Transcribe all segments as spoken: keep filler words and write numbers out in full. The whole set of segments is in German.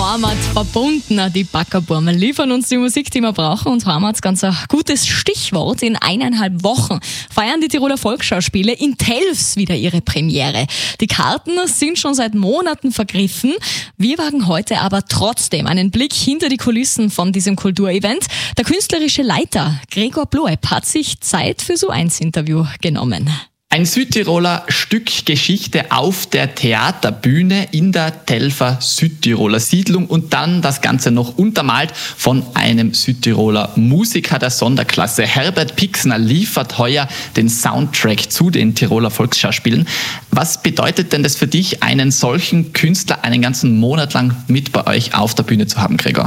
Heimat verbunden. Die Backerburmen liefern uns die Musik, die wir brauchen. Und Heimat ist ganz ein gutes Stichwort. In eineinhalb Wochen feiern die Tiroler Volksschauspiele in Telfs wieder ihre Premiere. Die Karten sind schon seit Monaten vergriffen. Wir wagen heute aber trotzdem einen Blick hinter die Kulissen von diesem Kulturevent. Der künstlerische Leiter Gregor Bloeb hat sich Zeit für so ein Interview genommen. Ein Südtiroler Stück Geschichte auf der Theaterbühne in der Telfer Südtiroler Siedlung und dann das Ganze noch untermalt von einem Südtiroler Musiker der Sonderklasse. Herbert Pixner liefert heuer den Soundtrack zu den Tiroler Volksschauspielen. Was bedeutet denn das für dich, einen solchen Künstler einen ganzen Monat lang mit bei euch auf der Bühne zu haben, Gregor?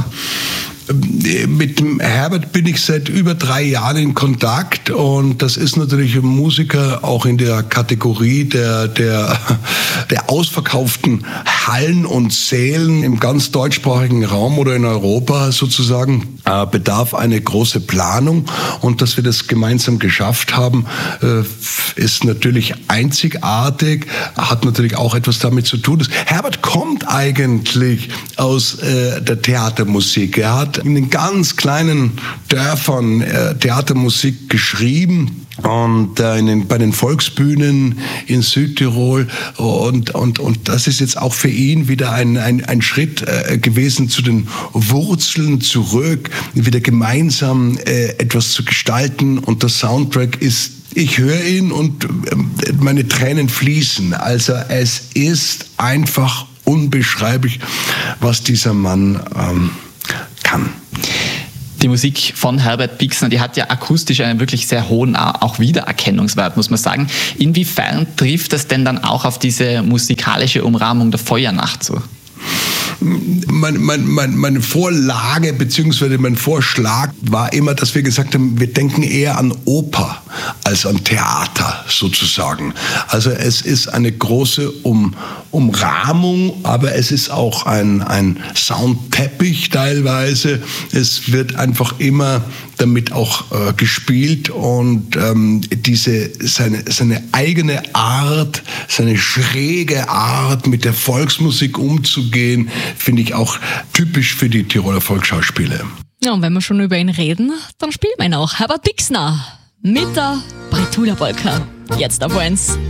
Mit dem Herbert bin ich seit über drei Jahren in Kontakt und das ist natürlich ein Musiker auch in der Kategorie der, der, der ausverkauften Hallen und Sälen im ganz deutschsprachigen Raum oder in Europa sozusagen, äh, bedarf eine große Planung und dass wir das gemeinsam geschafft haben, äh, ist natürlich einzigartig, hat natürlich auch etwas damit zu tun. Herbert kommt eigentlich aus äh, der Theatermusik. Er hat in den ganz kleinen Dörfern äh, Theatermusik geschrieben und äh, in den, bei den Volksbühnen in Südtirol und, und, und das ist jetzt auch für ihn wieder ein, ein, ein Schritt äh, gewesen zu den Wurzeln zurück, wieder gemeinsam äh, etwas zu gestalten und der Soundtrack ist, ich höre ihn und äh, meine Tränen fließen. Also es ist einfach unbeschreiblich, was dieser Mann ähm, kann. Die Musik von Herbert Pixner, die hat ja akustisch einen wirklich sehr hohen auch Wiedererkennungswert, muss man sagen. Inwiefern trifft das denn dann auch auf diese musikalische Umrahmung der Feuernacht zu? Meine, meine, meine Vorlage bzw. mein Vorschlag war immer, dass wir gesagt haben, wir denken eher an Oper als an Theater sozusagen. Also es ist eine große um, Umrahmung, aber es ist auch ein, ein Soundteppich teilweise. Es wird einfach immer damit auch äh, gespielt und ähm, diese seine, seine eigene Art, seine schräge Art mit der Volksmusik umzugehen, finde ich auch typisch für die Tiroler Volksschauspiele. Ja, und wenn wir schon über ihn reden, dann spielen wir ihn auch. Herbert Pixner mit der Bretula Polka. Jetzt auf eins.